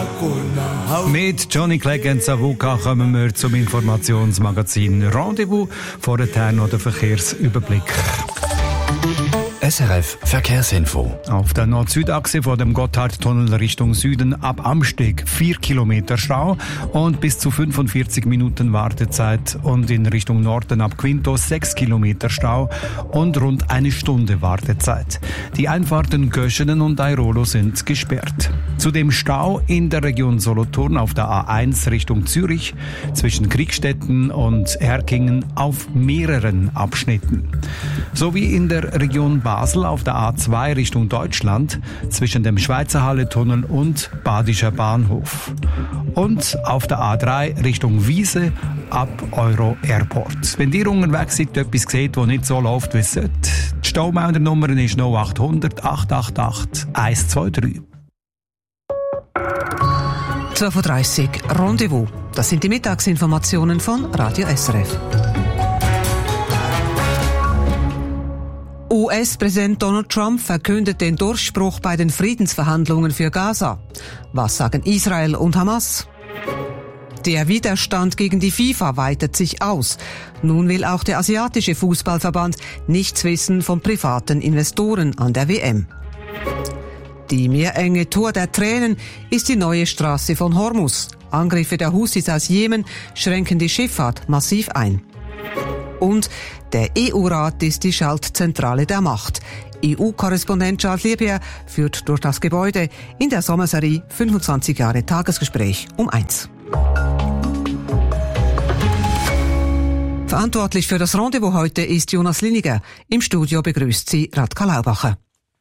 Mit Johnny Clegg und Savuka kommen wir zum Informationsmagazin Rendezvous. Vorher noch der Verkehrsüberblick. SRF Verkehrsinfo. Auf der Nord-Süd-Achse vor dem Gotthardtunnel Richtung Süden ab Amsteg 4 Kilometer Stau und bis zu 45 Minuten Wartezeit, und in Richtung Norden ab Quinto 6 Kilometer Stau und rund eine Stunde Wartezeit. Die Einfahrten Göschenen und Airolo sind gesperrt. Zudem Stau in der Region Solothurn auf der A1 Richtung Zürich zwischen Kriegstetten und Herkingen auf mehreren Abschnitten. Sowie in der Region Basel auf der A2 Richtung Deutschland zwischen dem Schweizer Halle-Tunnel und Badischer Bahnhof. Und auf der A3 Richtung Wiese ab Euro Airport. Wenn ihr unterwegs seid, etwas seht, das nicht so läuft, wie es sollte, die Staumeldernummer ist 0800 888 123. 12.30 Uhr Rendezvous. Das sind die Mittagsinformationen von Radio SRF. US-Präsident Donald Trump verkündet den Durchbruch bei den Friedensverhandlungen für Gaza. Was sagen Israel und Hamas? Der Widerstand gegen die FIFA weitet sich aus. Nun will auch der asiatische Fußballverband nichts wissen von privaten Investoren an der WM. Die meerenge Tor der Tränen ist die neue Straße von Hormuz. Angriffe der Houthis aus Jemen schränken die Schifffahrt massiv ein. Und der EU-Rat ist die Schaltzentrale der Macht. EU-Korrespondent Charles Liebier führt durch das Gebäude in der Sommerserie 25 Jahre Tagesgespräch um 1. Verantwortlich für das Rendezvous heute ist Jonas Liniger. Im Studio begrüßt sie Radka Laubacher.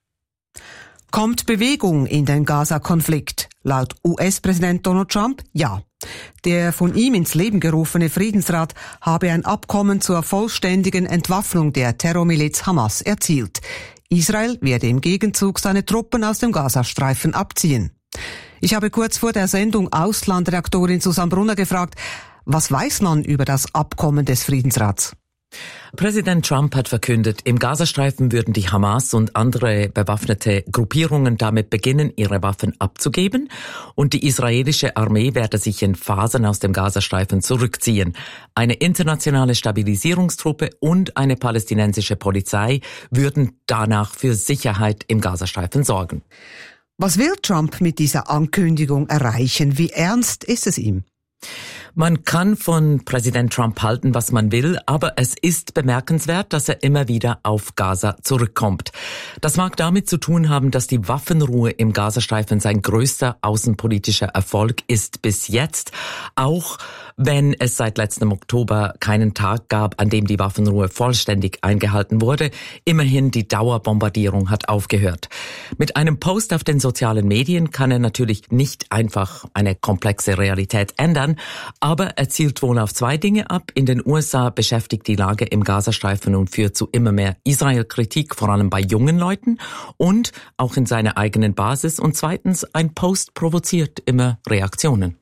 Kommt Bewegung in den Gaza-Konflikt? Laut US-Präsident Donald Trump ja. Der von ihm ins Leben gerufene Friedensrat habe ein Abkommen zur vollständigen Entwaffnung der Terrormiliz Hamas erzielt. Israel werde im Gegenzug seine Truppen aus dem Gazastreifen abziehen. Ich habe kurz vor der Sendung Auslandredaktorin Susanne Brunner gefragt, was weiß man über das Abkommen des Friedensrats? Präsident Trump hat verkündet, im Gazastreifen würden die Hamas und andere bewaffnete Gruppierungen damit beginnen, ihre Waffen abzugeben, und die israelische Armee werde sich in Phasen aus dem Gazastreifen zurückziehen. Eine internationale Stabilisierungstruppe und eine palästinensische Polizei würden danach für Sicherheit im Gazastreifen sorgen. Was will Trump mit dieser Ankündigung erreichen? Wie ernst ist es ihm? Man kann von Präsident Trump halten, was man will, aber es ist bemerkenswert, dass er immer wieder auf Gaza zurückkommt. Das mag damit zu tun haben, dass die Waffenruhe im Gazastreifen sein größter außenpolitischer Erfolg ist bis jetzt, auch wenn es seit letztem Oktober keinen Tag gab, an dem die Waffenruhe vollständig eingehalten wurde. Immerhin, die Dauerbombardierung hat aufgehört. Mit einem Post auf den sozialen Medien kann er natürlich nicht einfach eine komplexe Realität ändern, aber er zielt wohl auf zwei Dinge ab. In den USA beschäftigt die Lage im Gazastreifen und führt zu immer mehr Israel-Kritik, vor allem bei jungen Leuten und auch in seiner eigenen Basis. Und zweitens, ein Post provoziert immer Reaktionen.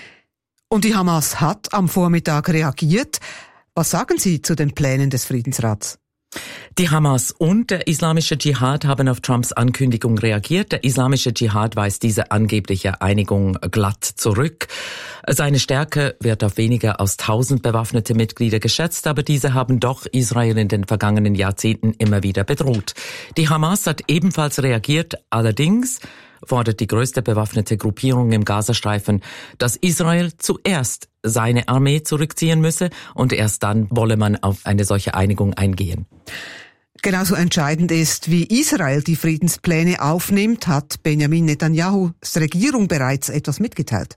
Und die Hamas hat am Vormittag reagiert. Was sagen Sie zu den Plänen des Friedensrats? Die Hamas und der Islamische Dschihad haben auf Trumps Ankündigung reagiert. Der Islamische Dschihad weist diese angebliche Einigung glatt zurück. Seine Stärke wird auf weniger als 1000 bewaffnete Mitglieder geschätzt, aber diese haben doch Israel in den vergangenen Jahrzehnten immer wieder bedroht. Die Hamas hat ebenfalls reagiert, allerdings fordert die größte bewaffnete Gruppierung im Gazastreifen, dass Israel zuerst seine Armee zurückziehen müsse und erst dann wolle man auf eine solche Einigung eingehen. Genauso entscheidend ist, wie Israel die Friedenspläne aufnimmt, hat Benjamin Netanyahus Regierung bereits etwas mitgeteilt.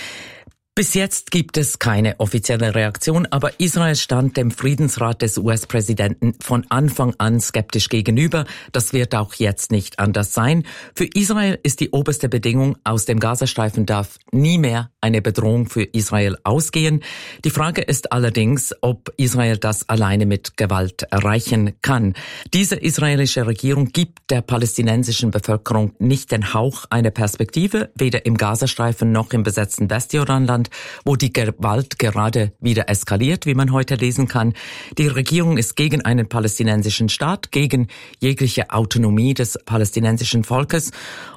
Bis jetzt gibt es keine offizielle Reaktion, aber Israel stand dem Friedensrat des US-Präsidenten von Anfang an skeptisch gegenüber. Das wird auch jetzt nicht anders sein. Für Israel ist die oberste Bedingung, aus dem Gazastreifen darf nie mehr eine Bedrohung für Israel ausgehen. Die Frage ist allerdings, ob Israel das alleine mit Gewalt erreichen kann. Diese israelische Regierung gibt der palästinensischen Bevölkerung nicht den Hauch einer Perspektive, weder im Gazastreifen noch im besetzten Westjordanland, wo die Gewalt gerade wieder eskaliert, wie man heute lesen kann. Die Regierung ist gegen einen palästinensischen Staat, gegen jegliche Autonomie des palästinensischen Volkes.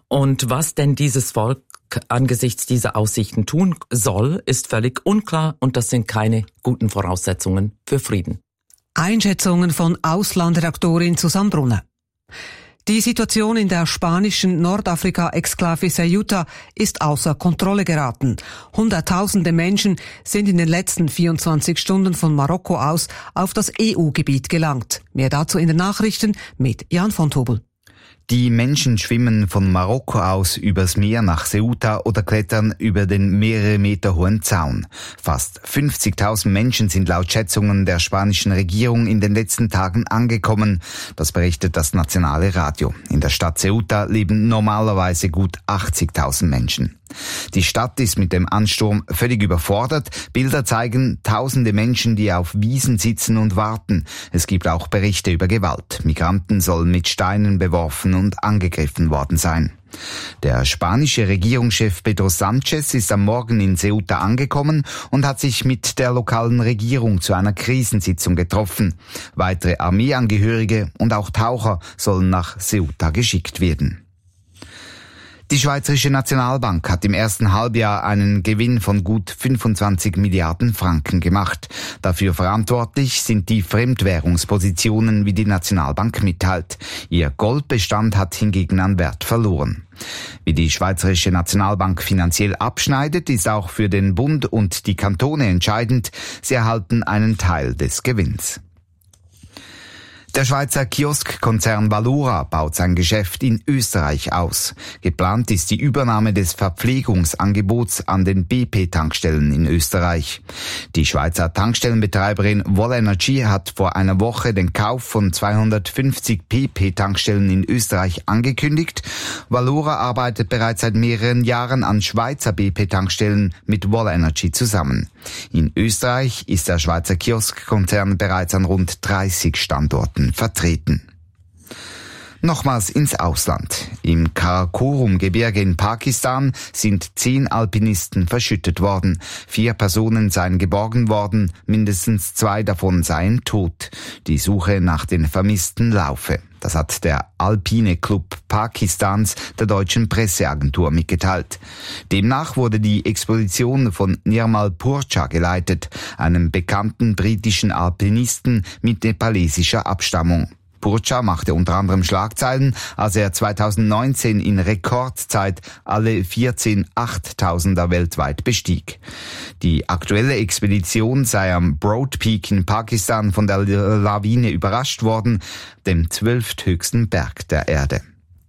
Und was denn dieses Volk angesichts dieser Aussichten tun soll, ist völlig unklar und das sind keine guten Voraussetzungen für Frieden. Einschätzungen von Auslandredaktorin Susanne Brunner. Die Situation in der spanischen Nordafrika-Exklave Ceuta ist außer Kontrolle geraten. Hunderttausende Menschen sind in den letzten 24 Stunden von Marokko aus auf das EU-Gebiet gelangt. Mehr dazu in den Nachrichten mit Jan von Tobel. Die Menschen schwimmen von Marokko aus übers Meer nach Ceuta oder klettern über den mehrere Meter hohen Zaun. Fast 50.000 Menschen sind laut Schätzungen der spanischen Regierung in den letzten Tagen angekommen. Das berichtet das nationale Radio. In der Stadt Ceuta leben normalerweise gut 80.000 Menschen. Die Stadt ist mit dem Ansturm völlig überfordert. Bilder zeigen tausende Menschen, die auf Wiesen sitzen und warten. Es gibt auch Berichte über Gewalt. Migranten sollen mit Steinen beworfen und angegriffen worden sein. Der spanische Regierungschef Pedro Sánchez ist am Morgen in Ceuta angekommen und hat sich mit der lokalen Regierung zu einer Krisensitzung getroffen. Weitere Armeeangehörige und auch Taucher sollen nach Ceuta geschickt werden. Die Schweizerische Nationalbank hat im ersten Halbjahr einen Gewinn von gut 25 Milliarden Franken gemacht. Dafür verantwortlich sind die Fremdwährungspositionen, wie die Nationalbank mitteilt. Ihr Goldbestand hat hingegen an Wert verloren. Wie die Schweizerische Nationalbank finanziell abschneidet, ist auch für den Bund und die Kantone entscheidend. Sie erhalten einen Teil des Gewinns. Der Schweizer Kioskkonzern Valora baut sein Geschäft in Österreich aus. Geplant ist die Übernahme des Verpflegungsangebots an den BP-Tankstellen in Österreich. Die Schweizer Tankstellenbetreiberin Wallenergy hat vor einer Woche den Kauf von 250 BP-Tankstellen in Österreich angekündigt. Valora arbeitet bereits seit mehreren Jahren an Schweizer BP-Tankstellen mit Wallenergy zusammen. In Österreich ist der Schweizer Kioskkonzern bereits an rund 30 Standorten vertreten. Nochmals ins Ausland. Im Karakorum-Gebirge in Pakistan sind 10 Alpinisten verschüttet worden. 4 Personen seien geborgen worden, mindestens 2 davon seien tot. Die Suche nach den Vermissten laufe. Das hat der Alpine Club Pakistans der deutschen Presseagentur mitgeteilt. Demnach wurde die Expedition von Nirmal Purcha geleitet, einem bekannten britischen Alpinisten mit nepalesischer Abstammung. Purcha machte unter anderem Schlagzeilen, als er 2019 in Rekordzeit alle 14 8000er weltweit bestieg. Die aktuelle Expedition sei am Broad Peak in Pakistan von der Lawine überrascht worden, dem 12. höchsten Berg der Erde.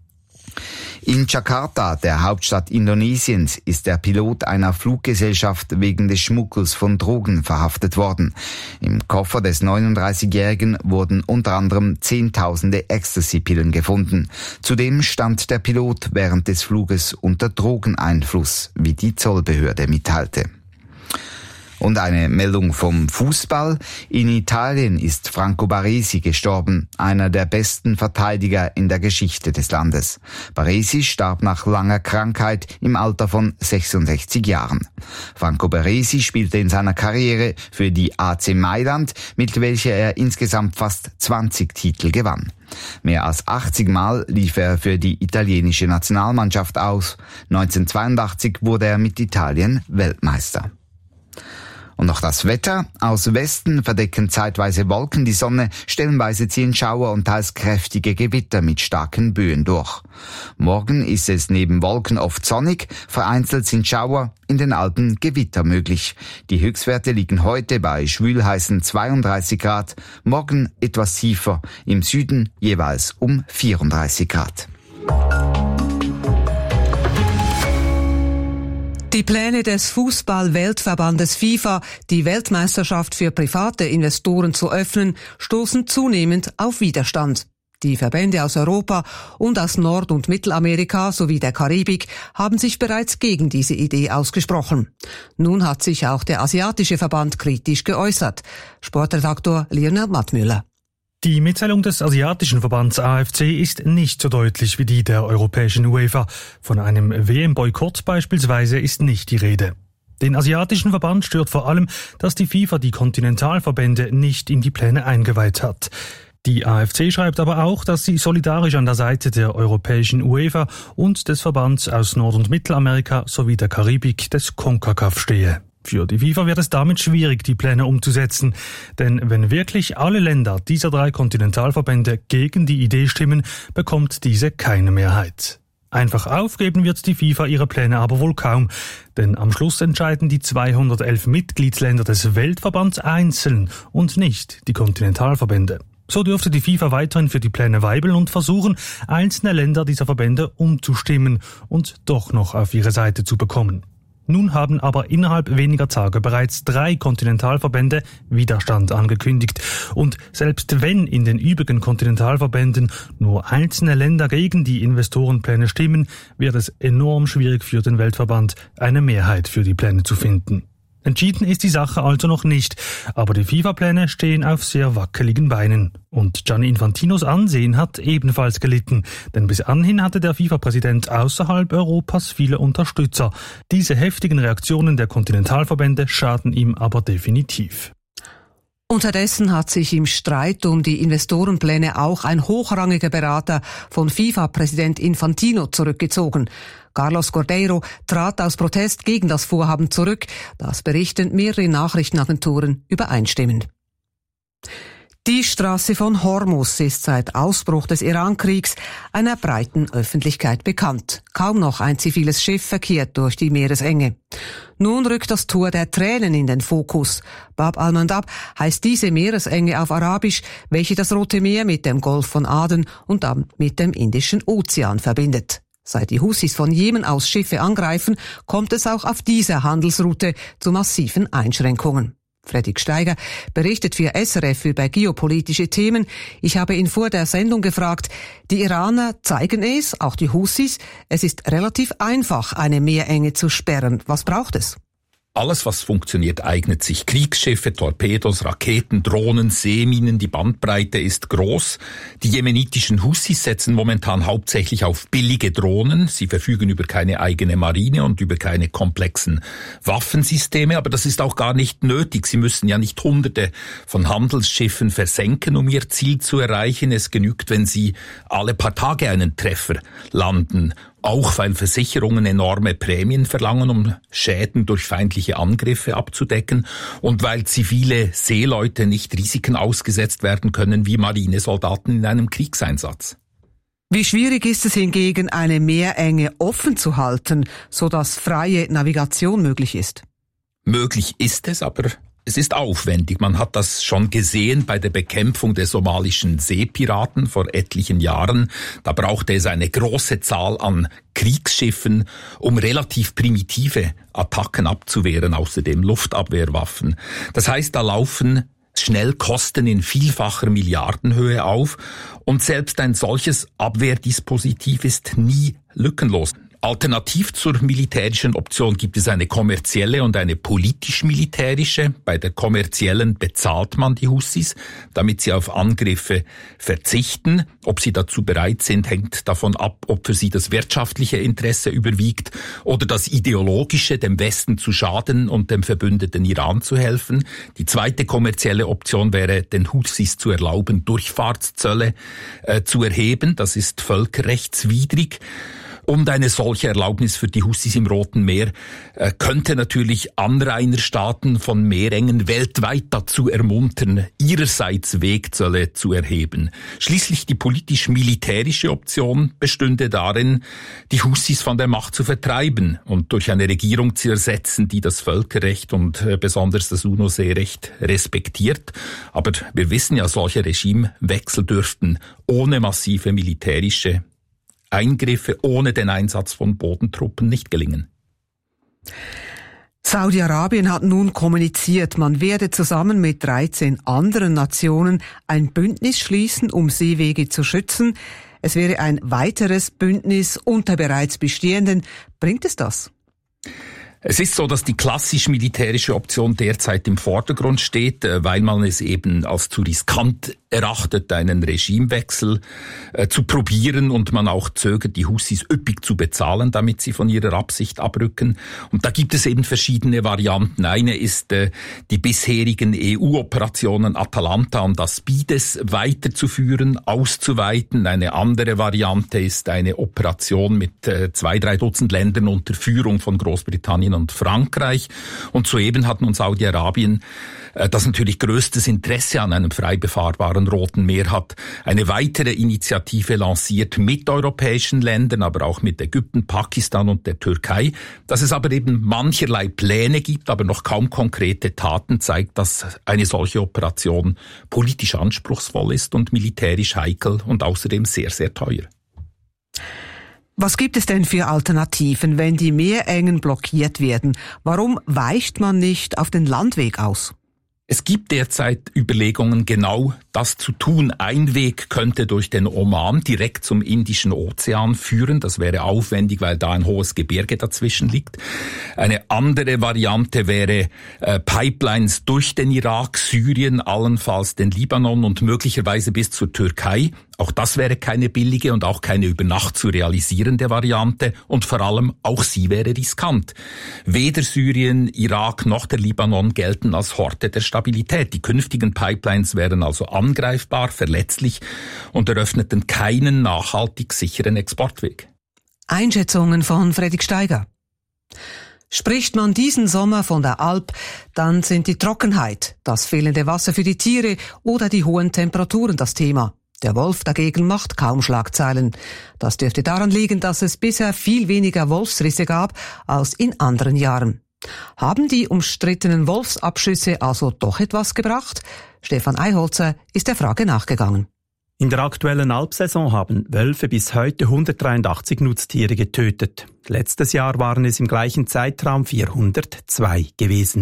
In Jakarta, der Hauptstadt Indonesiens, ist der Pilot einer Fluggesellschaft wegen des Schmuggels von Drogen verhaftet worden. Im Koffer des 39-Jährigen wurden unter anderem Zehntausende Ecstasy-Pillen gefunden. Zudem stand der Pilot während des Fluges unter Drogeneinfluss, wie die Zollbehörde mitteilte. Und eine Meldung vom Fußball. In Italien ist Franco Baresi gestorben, einer der besten Verteidiger in der Geschichte des Landes. Baresi starb nach langer Krankheit im Alter von 66 Jahren. Franco Baresi spielte in seiner Karriere für die AC Mailand, mit welcher er insgesamt fast 20 Titel gewann. Mehr als 80 Mal lief er für die italienische Nationalmannschaft aus. 1982 wurde er mit Italien Weltmeister. Und noch das Wetter. Aus Westen verdecken zeitweise Wolken die Sonne, stellenweise ziehen Schauer und teils kräftige Gewitter mit starken Böen durch. Morgen ist es neben Wolken oft sonnig, vereinzelt sind Schauer, in den Alpen Gewitter möglich. Die Höchstwerte liegen heute bei schwülheißen 32 Grad, morgen etwas tiefer, im Süden jeweils um 34 Grad. Die Pläne des Fußball-Weltverbandes FIFA, die Weltmeisterschaft für private Investoren zu öffnen, stoßen zunehmend auf Widerstand. Die Verbände aus Europa und aus Nord- und Mittelamerika sowie der Karibik haben sich bereits gegen diese Idee ausgesprochen. Nun hat sich auch der asiatische Verband kritisch geäußert. Sportredaktor Lionel Mattmüller. Die Mitteilung des asiatischen Verbands AFC ist nicht so deutlich wie die der europäischen UEFA. Von einem WM-Boykott beispielsweise ist nicht die Rede. Den asiatischen Verband stört vor allem, dass die FIFA die Kontinentalverbände nicht in die Pläne eingeweiht hat. Die AFC schreibt aber auch, dass sie solidarisch an der Seite der europäischen UEFA und des Verbands aus Nord- und Mittelamerika sowie der Karibik des CONCACAF stehe. Für die FIFA wird es damit schwierig, die Pläne umzusetzen. Denn wenn wirklich alle Länder dieser 3 Kontinentalverbände gegen die Idee stimmen, bekommt diese keine Mehrheit. Einfach aufgeben wird die FIFA ihre Pläne aber wohl kaum. Denn am Schluss entscheiden die 211 Mitgliedsländer des Weltverbands einzeln und nicht die Kontinentalverbände. So dürfte die FIFA weiterhin für die Pläne weibeln und versuchen, einzelne Länder dieser Verbände umzustimmen und doch noch auf ihre Seite zu bekommen. Nun haben aber innerhalb weniger Tage bereits 3 Kontinentalverbände Widerstand angekündigt. Und selbst wenn in den übrigen Kontinentalverbänden nur einzelne Länder gegen die Investorenpläne stimmen, wird es enorm schwierig für den Weltverband, eine Mehrheit für die Pläne zu finden. Entschieden ist die Sache also noch nicht, aber die FIFA-Pläne stehen auf sehr wackeligen Beinen. Und Gianni Infantinos Ansehen hat ebenfalls gelitten, denn bis anhin hatte der FIFA-Präsident außerhalb Europas viele Unterstützer. Diese heftigen Reaktionen der Kontinentalverbände schaden ihm aber definitiv. Unterdessen hat sich im Streit um die Investorenpläne auch ein hochrangiger Berater von FIFA-Präsident Infantino zurückgezogen. Carlos Cordeiro trat aus Protest gegen das Vorhaben zurück. Das berichten mehrere Nachrichtenagenturen übereinstimmend. Die Straße von Hormuz ist seit Ausbruch des Iran-Kriegs einer breiten Öffentlichkeit bekannt. Kaum noch ein ziviles Schiff verkehrt durch die Meeresenge. Nun rückt das Tor der Tränen in den Fokus. Bab al-Mandab heißt diese Meeresenge auf Arabisch, welche das Rote Meer mit dem Golf von Aden und dann mit dem Indischen Ozean verbindet. Seit die Houthis von Jemen aus Schiffe angreifen, kommt es auch auf dieser Handelsroute zu massiven Einschränkungen. Fredrik Steiger berichtet für SRF über geopolitische Themen. Ich habe ihn vor der Sendung gefragt, die Iraner zeigen es, auch die Houthis, es ist relativ einfach, eine Meerenge zu sperren. Was braucht es? Alles, was funktioniert, eignet sich. Kriegsschiffe, Torpedos, Raketen, Drohnen, Seeminen, die Bandbreite ist groß. Die jemenitischen Houthis setzen momentan hauptsächlich auf billige Drohnen. Sie verfügen über keine eigene Marine und über keine komplexen Waffensysteme, aber das ist auch gar nicht nötig. Sie müssen ja nicht Hunderte von Handelsschiffen versenken, um ihr Ziel zu erreichen. Es genügt, wenn sie alle paar Tage einen Treffer landen. Auch weil Versicherungen enorme Prämien verlangen, um Schäden durch feindliche Angriffe abzudecken und weil zivile Seeleute nicht Risiken ausgesetzt werden können wie Marinesoldaten in einem Kriegseinsatz. Wie schwierig ist es hingegen, eine Meerenge offen zu halten, sodass freie Navigation möglich ist? Möglich ist es, aber es ist aufwendig. Man hat das schon gesehen bei der Bekämpfung der somalischen Seepiraten vor etlichen Jahren. Da brauchte es eine große Zahl an Kriegsschiffen, um relativ primitive Attacken abzuwehren, außerdem Luftabwehrwaffen. Das heißt, da laufen schnell Kosten in vielfacher Milliardenhöhe auf und selbst ein solches Abwehrdispositiv ist nie lückenlos. Alternativ zur militärischen Option gibt es eine kommerzielle und eine politisch-militärische. Bei der kommerziellen bezahlt man die Houthis, damit sie auf Angriffe verzichten. Ob sie dazu bereit sind, hängt davon ab, ob für sie das wirtschaftliche Interesse überwiegt oder das ideologische, dem Westen zu schaden und dem verbündeten Iran zu helfen. Die zweite kommerzielle Option wäre, den Houthis zu erlauben, Durchfahrtszölle zu erheben. Das ist völkerrechtswidrig. Und eine solche Erlaubnis für die Houthis im Roten Meer könnte natürlich Anrainerstaaten von Meerengen weltweit dazu ermuntern, ihrerseits Wegzölle zu erheben. Schließlich die politisch-militärische Option bestünde darin, die Houthis von der Macht zu vertreiben und durch eine Regierung zu ersetzen, die das Völkerrecht und besonders das UNO-Seerecht respektiert. Aber wir wissen ja, solche Regimewechsel dürften ohne massive militärische Eingriffe ohne den Einsatz von Bodentruppen nicht gelingen. Saudi-Arabien hat nun kommuniziert, man werde zusammen mit 13 anderen Nationen ein Bündnis schließen, um Seewege zu schützen. Es wäre ein weiteres Bündnis unter bereits bestehenden. Bringt es das? Es ist so, dass die klassisch militärische Option derzeit im Vordergrund steht, weil man es eben als zu riskant erachtet, einen Regimewechsel zu probieren, und man auch zögert, die Houthis üppig zu bezahlen, damit sie von ihrer Absicht abrücken. Und da gibt es eben verschiedene Varianten. Eine ist, die bisherigen EU-Operationen Atalanta und Aspides weiterzuführen, auszuweiten. Eine andere Variante ist eine Operation mit 2-3 Dutzend Ländern unter Führung von Großbritannien und Frankreich. Und soeben hat nun Saudi-Arabien, das natürlich größtes Interesse an einem frei befahrbaren Roten Meer hat, eine weitere Initiative lanciert mit europäischen Ländern, aber auch mit Ägypten, Pakistan und der Türkei. Dass es aber eben mancherlei Pläne gibt, aber noch kaum konkrete Taten, zeigt, dass eine solche Operation politisch anspruchsvoll ist und militärisch heikel und außerdem sehr, sehr teuer. Was gibt es denn für Alternativen, wenn die Meerengen blockiert werden? Warum weicht man nicht auf den Landweg aus? Es gibt derzeit Überlegungen, genau das zu tun. Ein Weg könnte durch den Oman direkt zum Indischen Ozean führen. Das wäre aufwendig, weil da ein hohes Gebirge dazwischen liegt. Eine andere Variante wäre Pipelines durch den Irak, Syrien, allenfalls den Libanon und möglicherweise bis zur Türkei. Auch das wäre keine billige und auch keine über Nacht zu realisierende Variante, und vor allem auch sie wäre riskant. Weder Syrien, Irak noch der Libanon gelten als Horte der Stabilität. Die künftigen Pipelines wären also angreifbar, verletzlich und eröffneten keinen nachhaltig sicheren Exportweg. Einschätzungen von Fredrik Steiger. Spricht man diesen Sommer von der Alp, dann sind die Trockenheit, das fehlende Wasser für die Tiere oder die hohen Temperaturen das Thema. Der Wolf dagegen macht kaum Schlagzeilen. Das dürfte daran liegen, dass es bisher viel weniger Wolfsrisse gab als in anderen Jahren. Haben die umstrittenen Wolfsabschüsse also doch etwas gebracht? Stefan Eiholzer ist der Frage nachgegangen. In der aktuellen Alpsaison haben Wölfe bis heute 183 Nutztiere getötet. Letztes Jahr waren es im gleichen Zeitraum 402 gewesen.